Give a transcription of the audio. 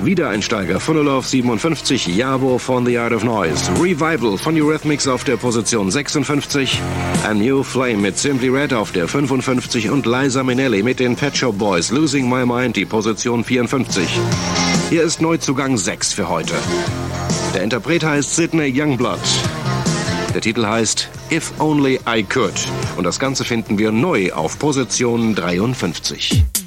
Wiedereinsteiger von Null auf 57, Yabo von The Art of Noise. Revival von Eurythmics auf der Position 56. A New Flame mit Simply Red auf der 55 und Liza Minnelli mit den Pet Shop Boys. Losing My Mind, die Position 54. Hier ist Neuzugang 6 für heute. Der Interpret heißt Sydney Youngblood. Der Titel heißt If Only I Could. Und das Ganze finden wir neu auf Position 53.